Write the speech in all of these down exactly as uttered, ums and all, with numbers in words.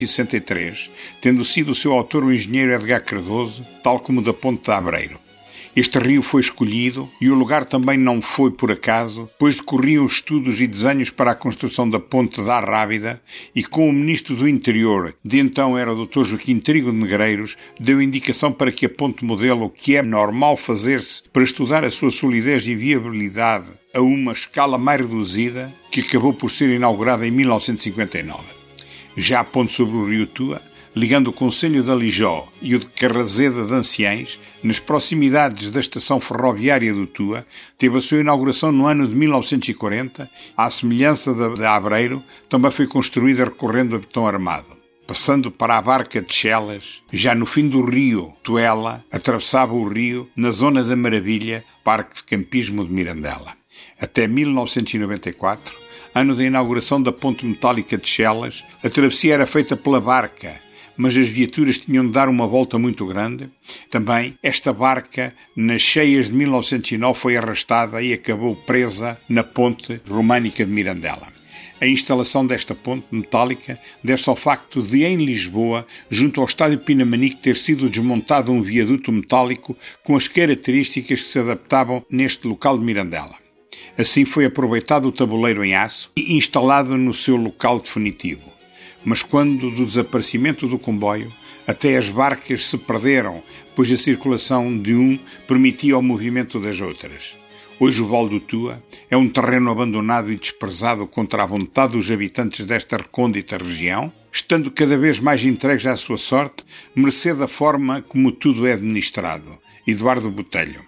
sessenta e três, tendo sido o seu autor o engenheiro Edgar Cardoso, tal como o da Ponte de Abreiro. Este rio foi escolhido e o lugar também não foi por acaso, pois decorriam estudos e desenhos para a construção da Ponte da Arrábida e com o Ministro do Interior, de então era o doutor Joaquim Trigo de Negreiros, deu indicação para que a ponte modelo, que é normal fazer-se para estudar a sua solidez e viabilidade a uma escala mais reduzida, que acabou por ser inaugurada em mil novecentos e cinquenta e nove. Já a ponte sobre o rio Tua, ligando o concelho de Alijó e o de Carrazeda de Anciães, nas proximidades da estação ferroviária do Tua, teve a sua inauguração no ano de mil novecentos e quarenta, à semelhança da de Abreiro, também foi construída recorrendo a betão armado. Passando para a barca de Chelas, já no fim do rio Tuela, atravessava o rio na zona da Maravilha, Parque de Campismo de Mirandela. Até mil novecentos e noventa e quatro, ano da inauguração da ponte metálica de Chelas, a travessia era feita pela barca, mas as viaturas tinham de dar uma volta muito grande. Também, esta barca, nas cheias de mil novecentos e nove, foi arrastada e acabou presa na ponte românica de Mirandela. A instalação desta ponte metálica deve-se ao facto de, em Lisboa, junto ao estádio Pinamanique, ter sido desmontado um viaduto metálico com as características que se adaptavam neste local de Mirandela. Assim foi aproveitado o tabuleiro em aço e instalado no seu local definitivo. Mas quando do desaparecimento do comboio, até as barcas se perderam, pois a circulação de um permitia o movimento das outras. Hoje o Vale do Tua é um terreno abandonado e desprezado contra a vontade dos habitantes desta recôndita região, estando cada vez mais entregues à sua sorte, mercê da forma como tudo é administrado. Eduardo Botelho.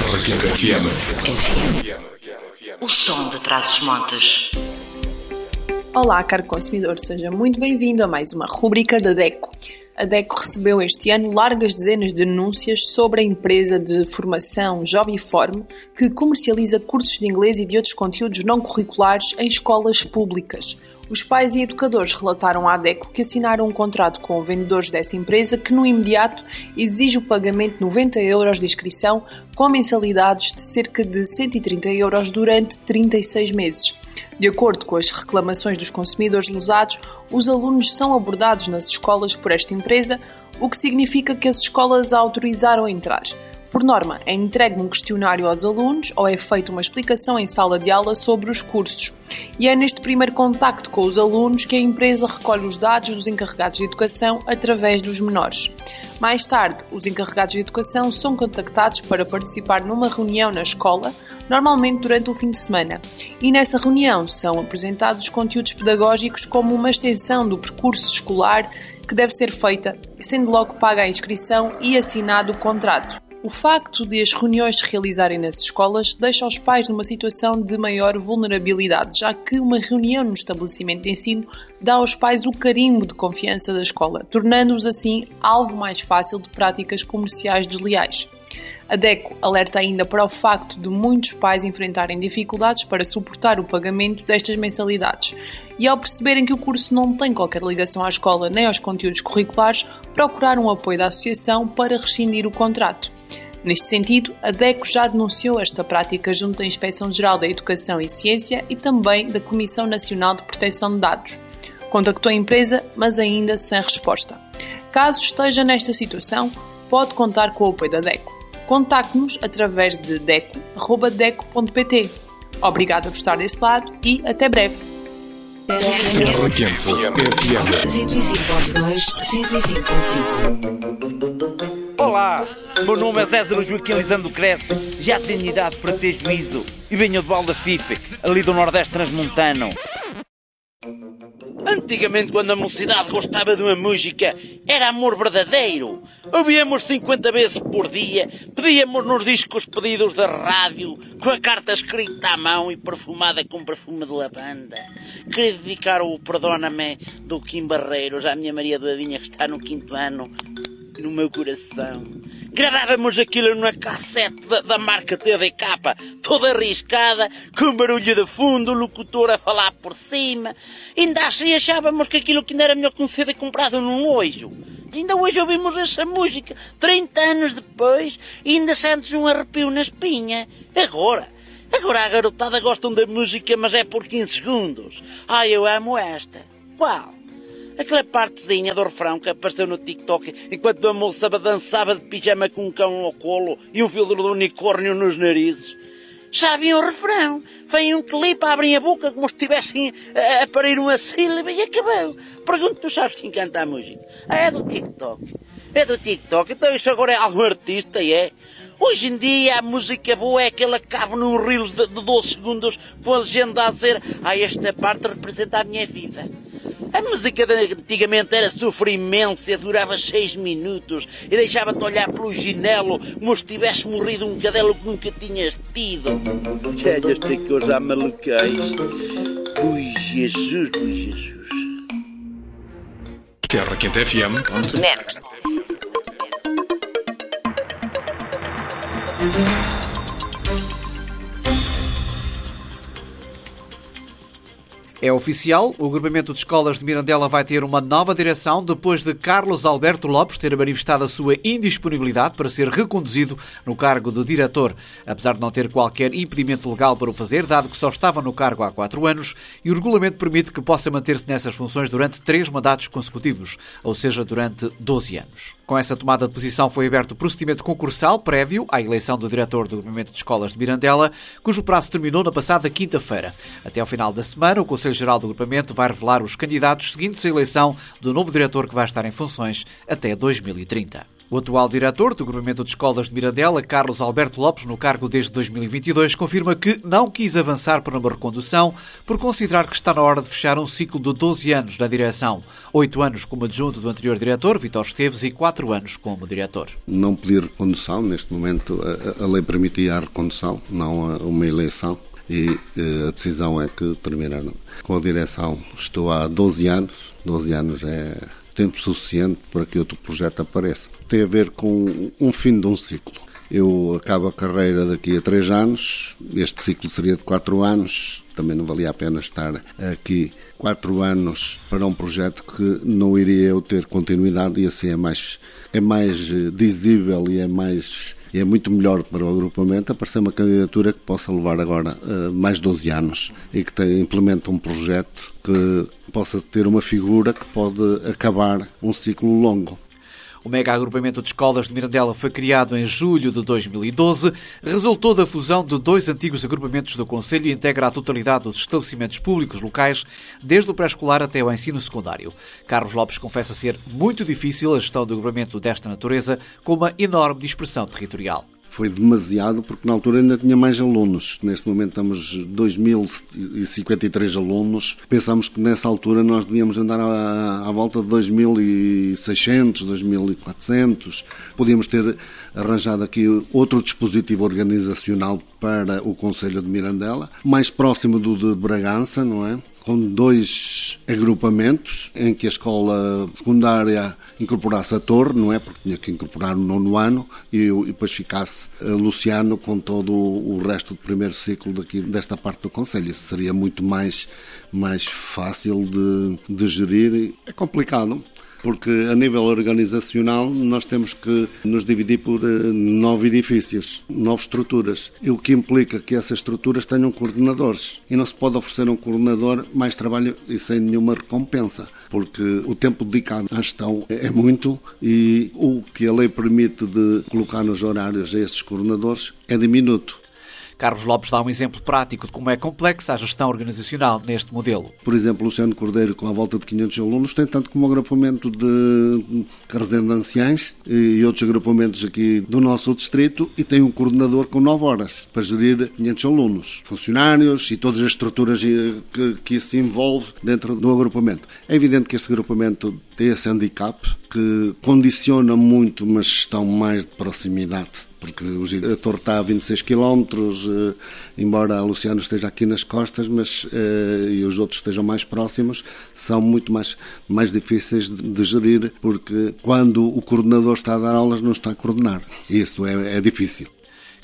O som de Trás-os-Montes. Olá, caro consumidor, seja muito bem-vindo a mais uma rubrica da DECO. A DECO recebeu este ano largas dezenas de denúncias sobre a empresa de formação Jobiforme, que comercializa cursos de inglês e de outros conteúdos não curriculares em escolas públicas. Os pais e educadores relataram à DECO que assinaram um contrato com vendedores dessa empresa que, no imediato, exige o pagamento de noventa euros de inscrição com mensalidades de cerca de cento e trinta euros durante trinta e seis meses. De acordo com as reclamações dos consumidores lesados, os alunos são abordados nas escolas por esta empresa, o que significa que as escolas a autorizaram a entrar. Por norma, é entregue um questionário aos alunos ou é feita uma explicação em sala de aula sobre os cursos. E é neste primeiro contacto com os alunos que a empresa recolhe os dados dos encarregados de educação através dos menores. Mais tarde, os encarregados de educação são contactados para participar numa reunião na escola, normalmente durante o fim de semana. E nessa reunião são apresentados os conteúdos pedagógicos como uma extensão do percurso escolar que deve ser feita, sendo logo paga a inscrição e assinado o contrato. O facto de as reuniões se realizarem nas escolas deixa os pais numa situação de maior vulnerabilidade, já que uma reunião no estabelecimento de ensino dá aos pais o carimbo de confiança da escola, tornando-os assim alvo mais fácil de práticas comerciais desleais. A DECO alerta ainda para o facto de muitos pais enfrentarem dificuldades para suportar o pagamento destas mensalidades e, ao perceberem que o curso não tem qualquer ligação à escola nem aos conteúdos curriculares, procuraram o apoio da associação para rescindir o contrato. Neste sentido, a DECO já denunciou esta prática junto à Inspeção-Geral da Educação e Ciência e também da Comissão Nacional de Proteção de Dados. Contactou a empresa, mas ainda sem resposta. Caso esteja nesta situação, pode contar com o apoio da DECO. Contacte-nos através de deco arroba deco ponto pt. Obrigado por estar desse lado e até breve. Olá, meu nome é César Joaquim Lisandro Cresce, já tenho idade para ter juízo e venho de Valdafife, ali do Nordeste Transmontano. Antigamente, quando a mocidade gostava de uma música, era amor verdadeiro. Ouvíamos cinquenta vezes por dia, pedíamos nos discos pedidos da rádio, com a carta escrita à mão e perfumada com perfume de lavanda. Queria dedicar o Perdona-me do Kim Barreiros à minha Maria Doadinha, que está no quinto ano, no meu coração. Gravávamos aquilo numa cassete da, da marca T D K, toda arriscada, com barulho de fundo, o locutor a falar por cima. Ainda assim achávamos que aquilo que ainda era melhor que um C D comprado num lojo. Ainda hoje ouvimos essa música, trinta anos depois, e ainda sentes um arrepio na espinha. Agora, agora a garotada gostam da música, mas é por quinze segundos. Ai, eu amo esta. Qual? Aquela partezinha do refrão que apareceu no TikTok enquanto a moça dançava de pijama com um cão ao colo e um filtro de unicórnio nos narizes. Já havia um refrão. Vem um clipe, abrem a boca como se estivessem a, a parir uma sílaba e acabou. Pergunto, tu sabes quem canta a música? Ah, é do TikTok. É do TikTok. Então isso agora é algo artista, é? Hoje em dia a música boa é aquela que cabe num reels de, de doze segundos com a legenda a dizer ah, esta parte representa a minha vida. A música de antigamente era sofrimência, durava seis minutos e deixava-te olhar pelo ginelo como se tivesse morrido um cadelo que nunca tinhas tido. Olha esta coisa malucais. Ui, Jesus, ui, Jesus. Terra Quente F M. Net. É oficial, o agrupamento de escolas de Mirandela vai ter uma nova direção depois de Carlos Alberto Lopes ter manifestado a sua indisponibilidade para ser reconduzido no cargo de diretor, apesar de não ter qualquer impedimento legal para o fazer, dado que só estava no cargo há quatro anos e o regulamento permite que possa manter-se nessas funções durante três mandatos consecutivos, ou seja, durante doze anos. Com essa tomada de posição foi aberto o procedimento concursal prévio à eleição do diretor do agrupamento de escolas de Mirandela, cujo prazo terminou na passada quinta-feira. Até ao final da semana, o Conselho Geral do Agrupamento vai revelar os candidatos seguintes à eleição do novo diretor que vai estar em funções até dois mil e trinta. O atual diretor do Agrupamento de Escolas de Mirandela, Carlos Alberto Lopes, no cargo desde dois mil e vinte e dois, confirma que não quis avançar para uma recondução por considerar que está na hora de fechar um ciclo de doze anos na direção. oito anos como adjunto do anterior diretor, Vítor Esteves, e quatro anos como diretor. Não pedir recondução, neste momento a, a lei permitia a recondução, não a, uma eleição. E a decisão é que terminaram com a direção. Estou há doze anos, doze anos é tempo suficiente para que outro projeto apareça. Tem a ver com um fim de um ciclo. Eu acabo a carreira daqui a três anos, este ciclo seria de quatro anos, também não valia a pena estar aqui quatro anos para um projeto que não iria eu ter continuidade e assim é mais, é mais visível e é mais... E é muito melhor para o agrupamento aparecer uma candidatura que possa levar agora uh, mais doze anos e que te, implemente um projeto que possa ter uma figura que pode acabar um ciclo longo. O mega agrupamento de escolas de Mirandela foi criado em julho de dois mil e doze, resultou da fusão de dois antigos agrupamentos do Conselho e integra a totalidade dos estabelecimentos públicos locais, desde o pré-escolar até ao ensino secundário. Carlos Lopes confessa ser muito difícil a gestão do agrupamento desta natureza, com uma enorme dispersão territorial. Foi demasiado porque na altura ainda tinha mais alunos. Neste momento estamos dois mil e cinquenta e três alunos. Pensamos que nessa altura nós devíamos andar à, à volta de dois mil e seiscentos, dois mil e quatrocentos. Podíamos ter arranjado aqui outro dispositivo organizacional para o Conselho de Mirandela, mais próximo do de Bragança, não é? Com dois agrupamentos, em que a escola secundária incorporasse a torre, não é? Porque tinha que incorporar o nono ano, e depois ficasse Luciano com todo o resto do primeiro ciclo daqui, desta parte do Conselho. Isso seria muito mais, mais fácil de, de gerir. É complicado, porque a nível organizacional nós temos que nos dividir por nove edifícios, nove estruturas, o que implica que essas estruturas tenham coordenadores. E não se pode oferecer a um coordenador mais trabalho e sem nenhuma recompensa, porque o tempo dedicado à gestão é muito e o que a lei permite de colocar nos horários a esses coordenadores é diminuto. Carlos Lopes dá um exemplo prático de como é complexa a gestão organizacional neste modelo. Por exemplo, Luciano Cordeiro, com a volta de quinhentos alunos, tem tanto como um agrupamento de Carrasende de Anciães e outros agrupamentos aqui do nosso distrito, e tem um coordenador com nove horas para gerir quinhentos alunos, funcionários e todas as estruturas que, que isso envolve dentro do agrupamento. É evidente que este agrupamento tem esse handicap que condiciona muito uma gestão mais de proximidade, porque a torre está a vinte e seis quilómetros, embora a Luciano esteja aqui nas costas, mas e os outros estejam mais próximos, são muito mais, mais difíceis de, de gerir, porque quando o coordenador está a dar aulas não está a coordenar. E isso é, é difícil.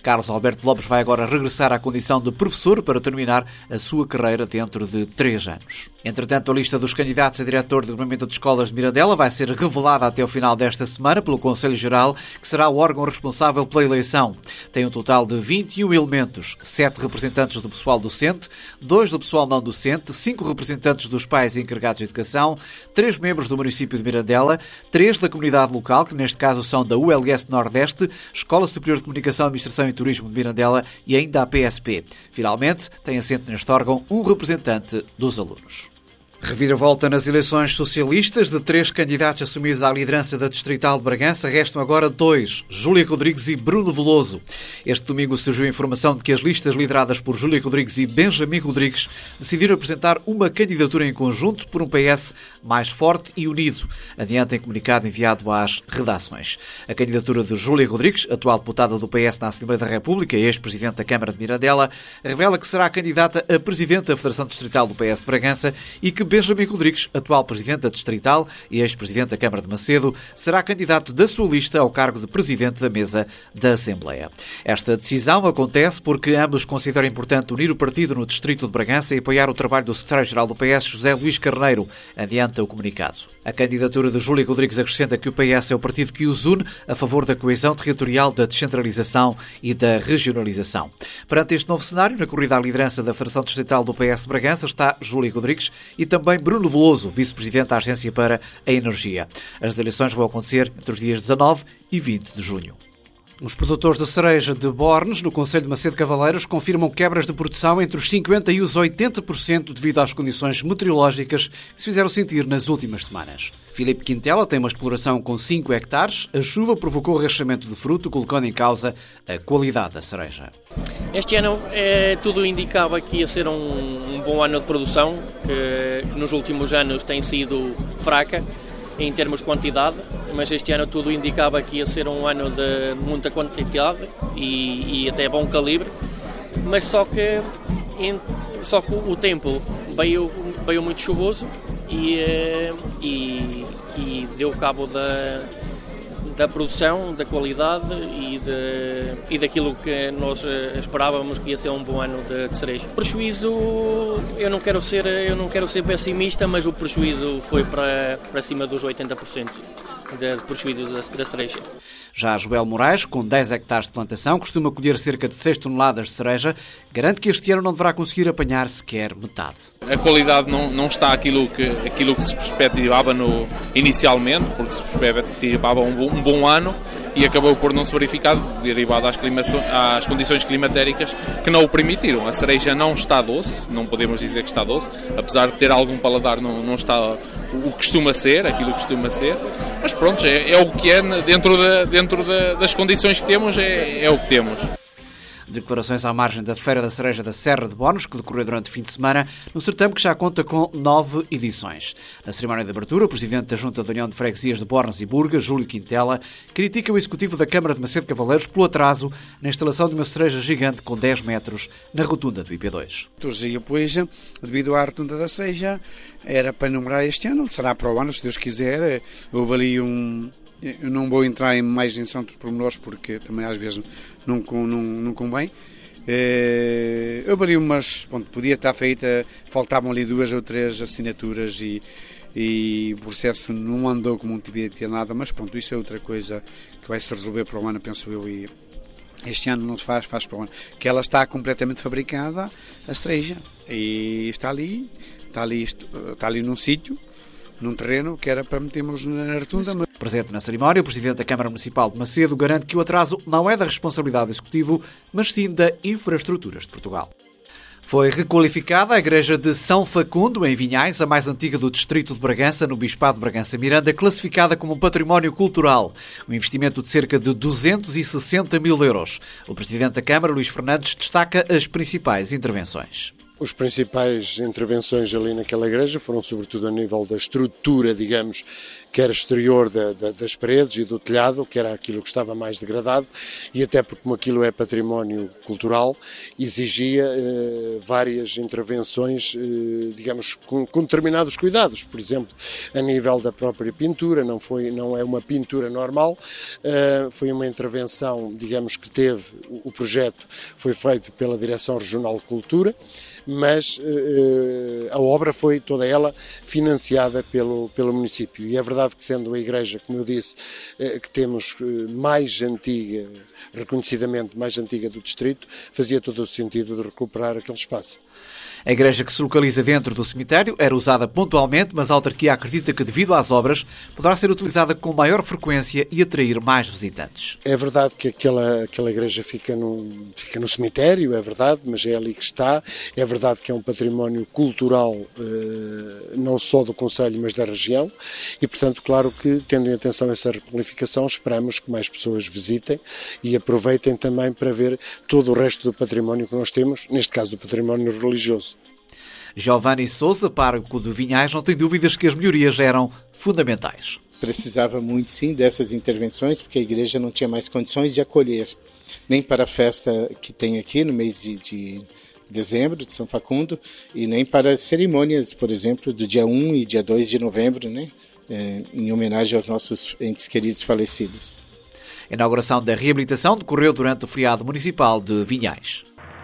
Carlos Alberto Lopes vai agora regressar à condição de professor para terminar a sua carreira dentro de três anos. Entretanto, a lista dos candidatos a diretor de Grupamento de Escolas de Mirandela vai ser revelada até o final desta semana pelo Conselho Geral, que será o órgão responsável pela eleição. Tem um total de vinte e um elementos, sete representantes do pessoal docente, dois do pessoal não docente, cinco representantes dos pais e encarregados de educação, três membros do município de Mirandela, três da comunidade local, que neste caso são da U L S Nordeste, Escola Superior de Comunicação, Administração e Turismo de Mirandela e ainda a P S P. Finalmente, tem assento neste órgão um representante dos alunos. Reviravolta nas eleições socialistas. De três candidatos assumidos à liderança da Distrital de Bragança, restam agora dois, Júlia Rodrigues e Bruno Veloso. Este domingo surgiu a informação de que as listas lideradas por Júlia Rodrigues e Benjamin Rodrigues decidiram apresentar uma candidatura em conjunto por um P S mais forte e unido, adianta em comunicado enviado às redações. A candidatura de Júlia Rodrigues, atual deputada do P S na Assembleia da República e ex-presidente da Câmara de Mirandela, revela que será candidata a presidente da Federação Distrital do P S de Bragança e que Benjamin Rodrigues, atual presidente da Distrital e ex-presidente da Câmara de Macedo, será candidato da sua lista ao cargo de presidente da mesa da Assembleia. Esta decisão acontece porque ambos consideram importante unir o partido no distrito de Bragança e apoiar o trabalho do secretário-geral do P S, José Luís Carneiro, adianta o comunicado. A candidatura de Júlia Rodrigues acrescenta que o P S é o partido que os une a favor da coesão territorial, da descentralização e da regionalização. Perante este novo cenário, na corrida à liderança da Federação Distrital do P S de Bragança está Júlia Rodrigues e também Também Bruno Veloso, vice-presidente da Agência para a Energia. As eleições vão acontecer entre os dias dezanove e vinte de junho. Os produtores de cereja de Bornes, no concelho de Macedo Cavaleiros, confirmam quebras de produção entre os cinquenta por cento e os oitenta por cento devido às condições meteorológicas que se fizeram sentir nas últimas semanas. Filipe Quintela tem uma exploração com cinco hectares. A chuva provocou o rachamento de fruto, colocando em causa a qualidade da cereja. Este ano é, tudo indicava que ia ser um, um bom ano de produção, que, que nos últimos anos tem sido fraca em termos de quantidade, mas este ano tudo indicava que ia ser um ano de muita quantidade e, e até bom calibre, mas só que, em, só que o tempo veio, veio muito chuvoso e, e, e deu cabo da, da produção, da qualidade e, de, e daquilo que nós esperávamos que ia ser um bom ano de, de cereja. O prejuízo, eu não quero ser, eu não quero ser pessimista, mas o prejuízo foi para, para cima dos oitenta por cento de, de prejuízo da, da cereja. Já Joel Moraes, com dez hectares de plantação, costuma colher cerca de seis toneladas de cereja, garante que este ano não deverá conseguir apanhar sequer metade. A qualidade não, não está aquilo que, aquilo que se perspectivava no, inicialmente, porque se perspectivava um, um bom ano e acabou por não se verificar, derivado às, às condições climatéricas que não o permitiram. A cereja não está doce, não podemos dizer que está doce, apesar de ter algum paladar, não, não está o que costuma ser, aquilo que costuma ser, mas pronto, é, é o que é, dentro, de, dentro de, das condições que temos, é, é o que temos. Declarações à margem da Feira da Cereja da Serra de Bornes, que decorreu durante o fim de semana, no certame que já conta com nove edições. Na cerimónia de abertura, o presidente da Junta da União de Freguesias de Bornes e Burga, Júlio Quintela, critica o executivo da Câmara de Macedo Cavaleiros pelo atraso na instalação de uma cereja gigante com dez metros na rotunda do I P dois. Torcia, pois, devido à rotunda da cereja, era para enumerar este ano, será para o ano, se Deus quiser. Houve ali um... Eu não vou entrar em mais em santos pormenores porque também às vezes não, não, não convém. É, eu varia umas, pronto, podia estar feita, faltavam ali duas ou três assinaturas e, e o processo não andou como não devia ter nada, mas pronto, isso é outra coisa que vai se resolver para o ano, penso eu, e este ano não se faz, faz para o ano. Que ela está completamente fabricada, a cereja, e está ali, está ali, está ali num sítio, num terreno que era para metermos na rotunda. Presente na cerimónia, o Presidente da Câmara Municipal de Macedo garante que o atraso não é da responsabilidade do Executivo, mas sim da Infraestruturas de Portugal. Foi requalificada a Igreja de São Facundo, em Vinhais, a mais antiga do distrito de Bragança, no Bispado de Bragança-Miranda, classificada como um património cultural. Um investimento de cerca de duzentos e sessenta mil euros. O Presidente da Câmara, Luís Fernandes, destaca as principais intervenções. Os principais intervenções ali naquela igreja foram sobretudo a nível da estrutura, digamos, que era exterior da, da, das paredes e do telhado, que era aquilo que estava mais degradado, e até porque como aquilo é património cultural, exigia eh, várias intervenções, eh, digamos, com, com determinados cuidados. Por exemplo, a nível da própria pintura, não, foi, não é uma pintura normal, eh, foi uma intervenção, digamos, que teve, o, o projeto foi feito pela Direção Regional de Cultura, mas uh, a obra foi toda ela financiada pelo, pelo município. E é verdade que, sendo a igreja, como eu disse, uh, que temos uh, mais antiga, reconhecidamente mais antiga do distrito, fazia todo o sentido de recuperar aquele espaço. A igreja, que se localiza dentro do cemitério, era usada pontualmente, mas a autarquia acredita que, devido às obras, poderá ser utilizada com maior frequência e atrair mais visitantes. É verdade que aquela, aquela igreja fica no, fica no cemitério, é verdade, mas é ali que está. É verdade que é um património cultural, eh, não só do concelho, mas da região. E, portanto, claro que, tendo em atenção essa requalificação, esperamos que mais pessoas visitem e aproveitem também para ver todo o resto do património que nós temos, neste caso do património religioso. Giovanni Sousa, pároco de Vinhais, não tem dúvidas que as melhorias eram fundamentais. Precisava muito, sim, dessas intervenções, porque a igreja não tinha mais condições de acolher, nem para a festa que tem aqui no mês de, de dezembro, de São Facundo, e nem para as cerimônias, por exemplo, do dia um e dia dois de novembro, né, é, em homenagem aos nossos entes queridos falecidos. A inauguração da reabilitação decorreu durante o feriado municipal de Vinhais.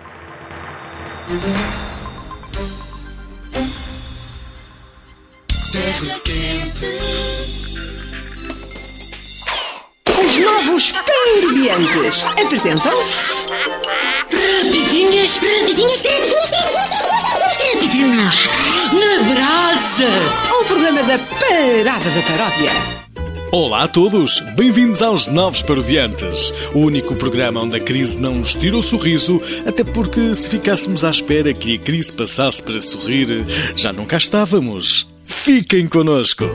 Os novos Parodiantes apresentam Rapidinhas, rapidinhas, rapidinhas, rapidinhas na brasa, o programa da Parada da Paródia. Olá a todos, bem-vindos aos Novos Parodiantes, o único programa onde a crise não nos tira o sorriso, até porque se ficássemos à espera que a crise passasse para sorrir, já não cá estávamos. Fiquem connosco!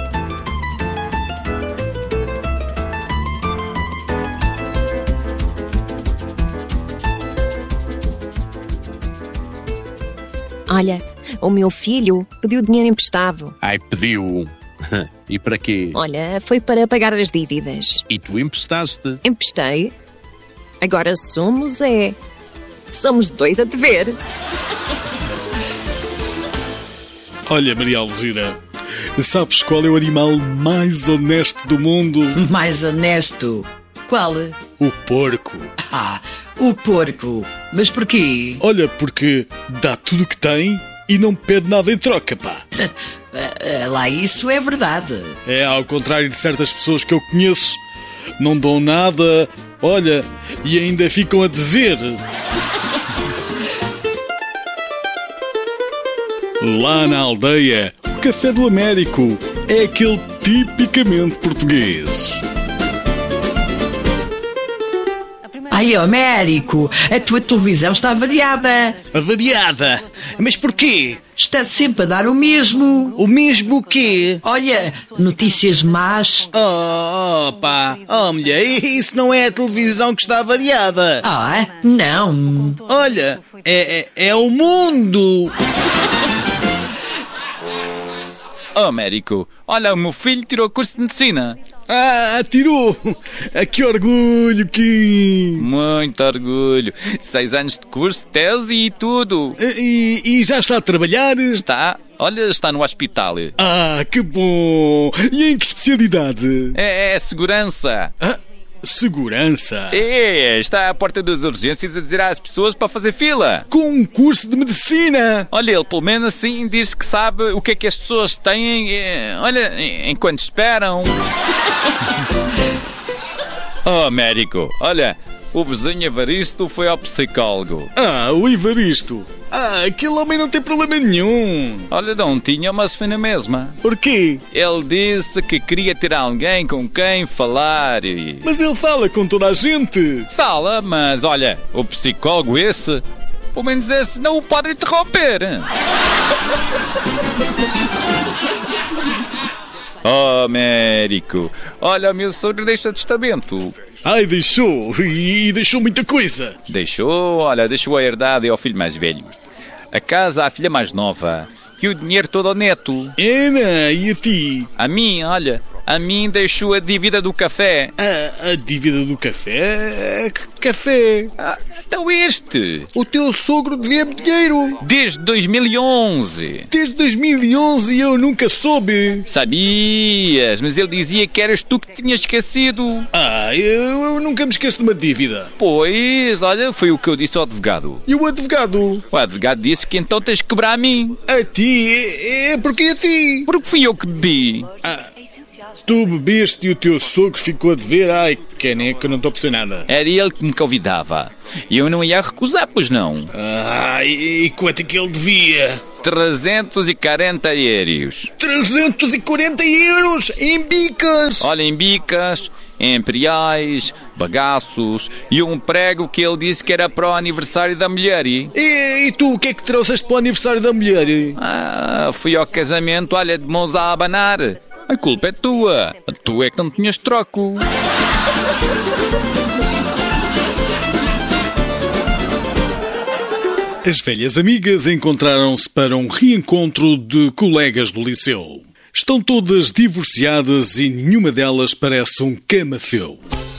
Olha, o meu filho pediu dinheiro emprestado. Ai, pediu? E para quê? Olha, foi para pagar as dívidas. E tu emprestaste? Emprestei. Agora somos é... Somos dois a dever. Olha, Maria Alzira, sabes qual é o animal mais honesto do mundo? Mais honesto? Qual? O porco. Ah, o porco. Mas porquê? Olha, porque dá tudo o que tem e não pede nada em troca, pá. Lá isso é verdade. É, ao contrário de certas pessoas que eu conheço, não dão nada, olha, e ainda ficam a dever. Lá na aldeia, o café do Américo é aquele tipicamente português. Ai, Américo, a tua televisão está avariada. Avariada? Mas porquê? Está sempre a dar o mesmo. O mesmo o quê? Olha, notícias más. Oh, oh pá, oh mulher, isso não é a televisão que está avariada. Ah, não. Olha, é, é, é o mundo. Oh, Américo, olha, o meu filho tirou curso de medicina. Ah, tirou! Que orgulho, Kim! Muito orgulho. Seis anos de curso, tese e tudo. E, e já está a trabalhar? Está. Olha, está no hospital. Ah, que bom! E em que especialidade? É, é segurança. Ah, segurança? É, está à porta das urgências a dizer às pessoas para fazer fila. Com um curso de medicina? Olha, ele pelo menos assim diz que sabe o que é que as pessoas têm, olha, enquanto esperam. Oh, Américo, olha, o vizinho Evaristo foi ao psicólogo. Ah, o Evaristo? Ah, aquele homem não tem problema nenhum. Olha, não tinha, mas foi na mesma. Porquê? Ele disse que queria ter alguém com quem falar e... Mas ele fala com toda a gente. Fala, mas olha, o psicólogo esse, pelo menos esse não o pode interromper. Oh, Américo, olha, o meu sogro deixa testamento. Ai, deixou, e deixou muita coisa. Deixou, olha, deixou a herdade ao filho mais velho. a casa à filha mais nova e o dinheiro todo ao neto. Ana, e a ti? A mim, olha, a mim deixou a dívida do café. A, a dívida do café? Que café? Ah, então este. O teu sogro devia-me dinheiro. Desde dois mil e onze. Desde dois mil e onze eu nunca soube. Sabias, mas ele dizia que eras tu que tinhas esquecido. Ah, eu, eu nunca me esqueço de uma dívida. Pois, olha, foi o que eu disse ao advogado. E o advogado? O advogado disse que então tens que quebrar a mim. A ti? É, é porque a ti? Porque fui eu que bebi. Ah. Tu bebeste e o teu sogro ficou a dever. Ai, caneca, não estou a perceber nada. Era ele que me convidava. E eu não ia recusar, pois não. Ah, e, e quanto é que ele devia? trezentos e quarenta euros. trezentos e quarenta euros em bicas! Olha, em bicas, em imperiais, bagaços e um prego que ele disse que era para o aniversário da mulher. E, e tu, o que é que trouxeste para o aniversário da mulher? Ah, fui ao casamento, olha, de mãos a abanar. A culpa é tua. Tu é que não tinhas troco. As velhas amigas encontraram-se para um reencontro de colegas do liceu. Estão todas divorciadas e nenhuma delas parece um camafeu.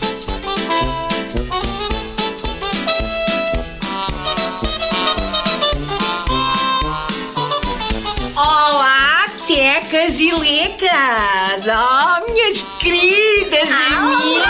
Tecas e lecas, oh, minhas queridas ah, amigas!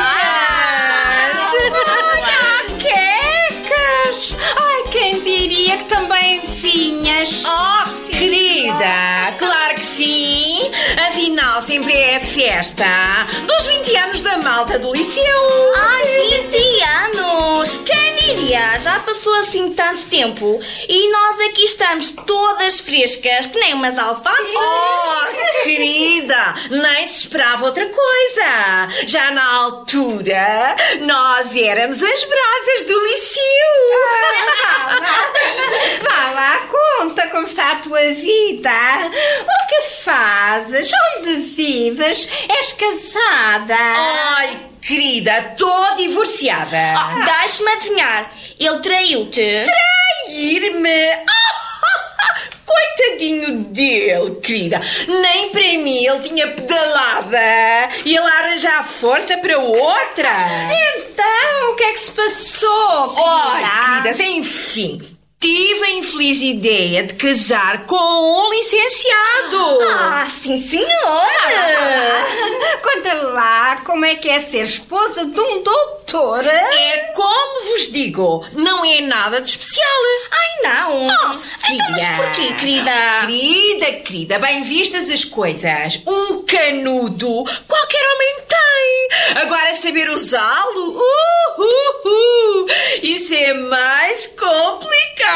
Olá, quecas! Ai, quem diria que também vinhas? Oh, querida, claro que sim! Afinal, sempre é a festa dos vinte anos da malta do liceu! Ai, vinte anos! Quem diria? Já passou assim tanto tempo e nós aqui estamos todas frescas, que nem umas alfaces. Oh, querida, nem se esperava outra coisa. Já na altura, nós éramos as brasas do liceu. Ah, vá lá, conta como está a tua vida. O que fazes? Onde vives? És casada? Ai, querida, estou divorciada. Oh, deixa-me adivinhar. Ele traiu-te? Trair-me? Oh, coitadinho dele, querida. Nem para mim ele tinha pedalada e ele arranjar força para outra. Então, o que é que se passou, querida? Oh, queridas, enfim. Tive a infeliz ideia de casar com um licenciado. Ah, sim, senhora. Conta lá como é que é ser esposa de um doutor. É como vos digo, não é nada de especial. Ai, não. Oh, filha. Então, mas porquê, querida? Querida, querida, bem vistas as coisas. Um canudo qualquer homem tem. Agora saber usá-lo, uh, uh, uh, isso é mais complicado.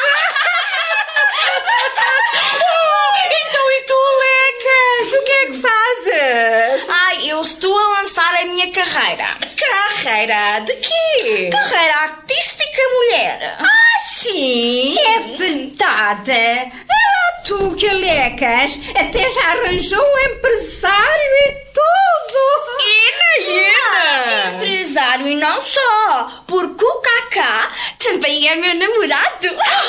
Então, e tu, Lecas? O que é que fazes? Ai, eu estou a lançar a minha carreira. Carreira de quê? Carreira artística, mulher. Ah, sim? É verdade. Ah, tu, que Lecas, até já arranjou um empresário e tudo. Ina, Ina! Ah, empresário e não só, porque o Cacá também é meu namorado.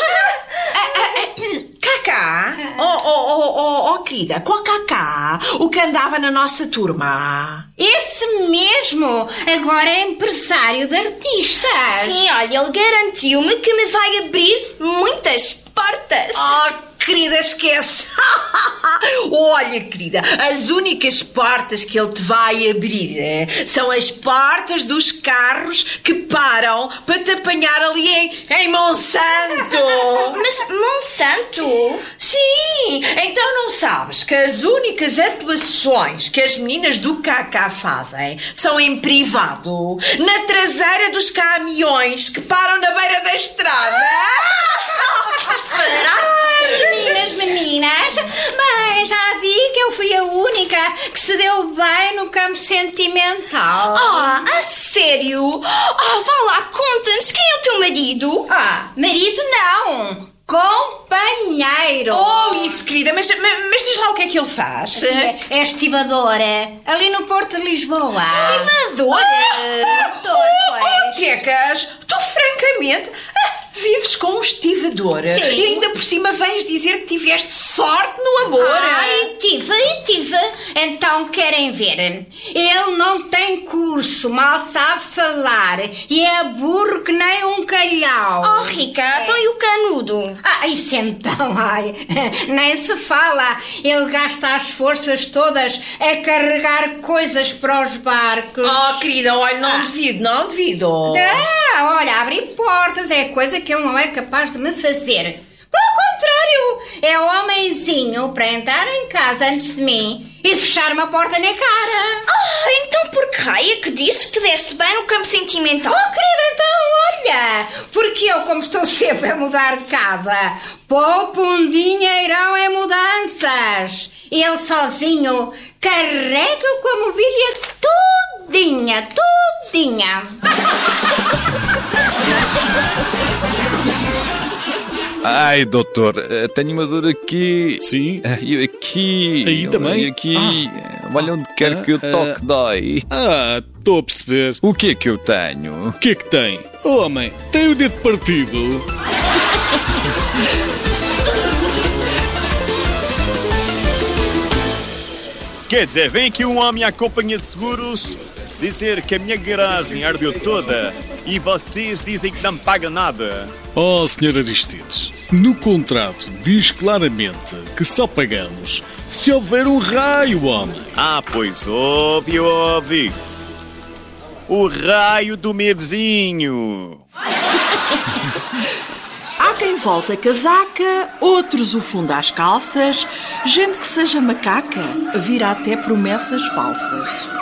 Cacá? Oh, oh, oh, oh, oh, querida, qual Cacá? O que andava na nossa turma? Esse mesmo, agora é empresário de artistas. Sim, olha, ele garantiu-me que me vai abrir muitas portas. Oh, querida, esquece. Olha, querida, as únicas portas que ele te vai abrir eh, são as portas dos carros que param para te apanhar ali em, em Monsanto. Mas Monsanto? Sim, então não sabes que as únicas atuações que as meninas do Cacá fazem são em privado, na traseira dos caminhões que param na beira da estrada. Ai, meninas, meninas, bem, já vi que eu fui a única que se deu bem no campo sentimental. Ah, a sério? Ah, vá lá, conta-nos, quem é o teu marido? Ah, marido não, companheiro. Oh, isso, querida, mas, mas, mas diz lá o que é que ele faz. É, é estivadora, ali no Porto de Lisboa. Estivadora? Ah, oh, oh, Quecas, tu francamente... Vives com um estibador. Sim. E ainda por cima vens dizer que tiveste sorte no amor. Ai, tive, e tive. Então querem ver. Ele não tem curso, mal sabe falar e é burro que nem um calhau. Oh, Rica, então e o canudo? Ah, isso então, ai, nem se fala. Ele gasta as forças todas a carregar coisas para os barcos. Oh, querida, olha, não ah. devido, não devido. Ah, olha, abrir portas é coisa que ele não é capaz de me fazer. Pelo contrário, é homenzinho para entrar em casa antes de mim e fechar-me a porta na cara. Ah, então por que raio é que dizes que deste bem no campo sentimental? Oh, querida, então olha, porque eu, como estou sempre a mudar de casa, poupo um dinheirão em mudanças. Ele sozinho carrega com a mobília tudinha, tudinha. Ai, doutor, tenho uma dor aqui. Sim? E aqui. Aí também? E aqui. Ah. Olha onde quer ah, que eu toque, ah, dói. Ah, estou a perceber. O que é que eu tenho? O que é que tem? Oh, homem, tem o dedo partido. Quer dizer, vem aqui um homem à companhia de seguros dizer que a minha garagem ardeu toda e vocês dizem que não me pagam nada. Oh, senhor Aristides, no contrato diz claramente que só pagamos se houver um raio, homem. Ah, pois ouve, ouve. O raio do meu vizinho. Há quem volte a casaca, outros o funda às calças, gente que seja macaca vira até promessas falsas.